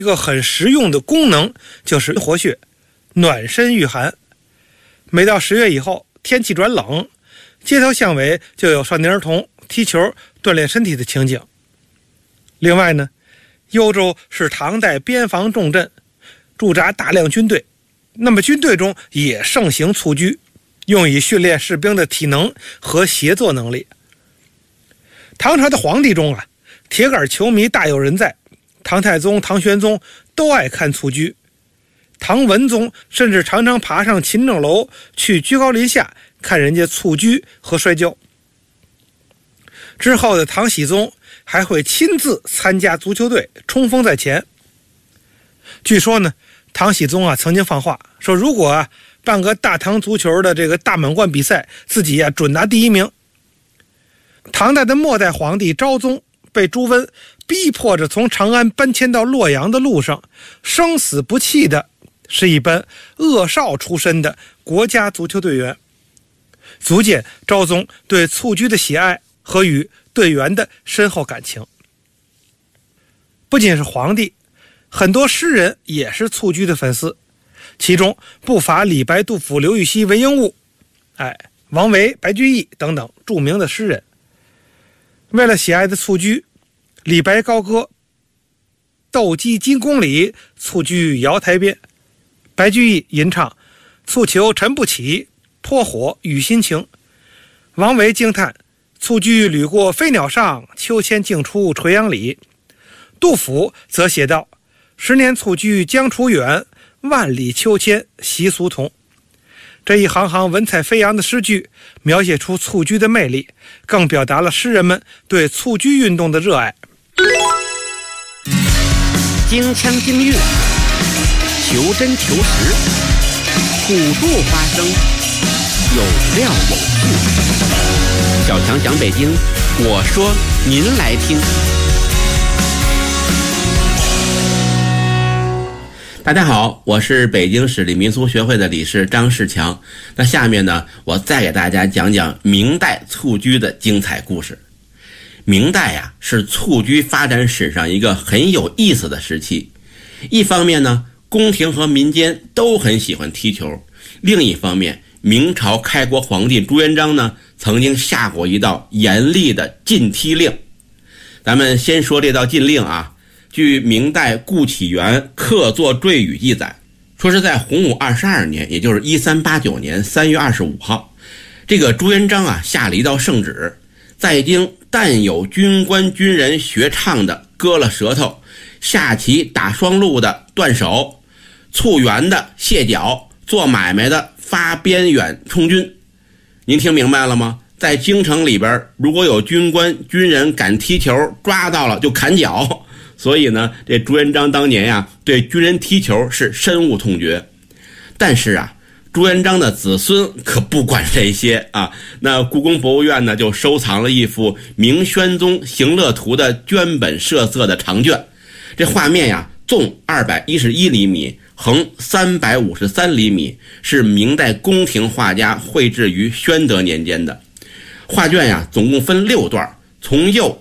一个很实用的功能，就是活血、暖身御寒。每到10月以后，天气转冷，街头巷尾就有少年儿童踢球锻炼身体的情景。另外呢，幽州是唐代边防重镇，驻扎大量军队，那么军队中也盛行蹴鞠，用以训练士兵的体能和协作能力。唐朝的皇帝中铁杆球迷大有人在，唐太宗、唐玄宗都爱看蹴鞠，唐文宗甚至常常爬上勤政楼去居高临下看人家蹴鞠和摔跤。之后的唐僖宗还会亲自参加足球队，冲锋在前。据说呢，唐僖宗曾经放话说，如果办个大唐足球的这个大满贯比赛，自己准拿第1名。唐代的末代皇帝昭宗被朱温逼迫着从长安搬迁到洛阳的路上，生死不弃的是一班恶少出身的国家足球队员，足见昭宗对蹴鞠的喜爱和与队员的深厚感情。不仅是皇帝，很多诗人也是蹴鞠的粉丝，其中不乏李白、杜甫、刘禹锡、韦应物、王维、白居易等等著名的诗人。为了喜爱的蹴鞠，李白高歌斗鸡金宫里，蹴鞠瑶台边，白居易吟唱蹴球沉不起，泼火与心情，王维惊叹蹴鞠屡过飞鸟上，秋千竟出垂杨里。杜甫则写道：10年蹴鞠将处远，万里秋千习俗同。这一行行文采飞扬的诗句描写出蹴鞠的魅力，更表达了诗人们对蹴鞠运动的热爱。 京腔京韵，求真求实，古度花生，有料有趣。小强讲北京，我说您来听。大家好，我是北京市立民俗学会的理事张世强。那下面呢，我再给大家讲讲明代蹴鞠的精彩故事。明代是蹴鞠发展史上一个很有意思的时期。一方面呢，宫廷和民间都很喜欢踢球；另一方面，明朝开国皇帝朱元璋呢，曾经下过一道严厉的禁踢令。咱们先说这道禁令据明代顾启元客作赘语记载，说是在洪武22年，也就是1389年3月25号，这个朱元璋下了一道圣旨，在京但有军官军人学唱的割了舌头，下棋打双陆的断手，蹴圆的卸脚，做买卖的发边远充军。您听明白了吗？在京城里边，如果有军官军人敢踢球，抓到了就砍脚。所以呢，这朱元璋当年对军人踢球是深恶痛绝。但是朱元璋的子孙可不管这些那故宫博物院呢，就收藏了一幅明宣宗行乐图的绢本设色的长卷。这画面纵211厘米，横353厘米，是明代宫廷画家绘制于宣德年间的。画卷总共分6段，从右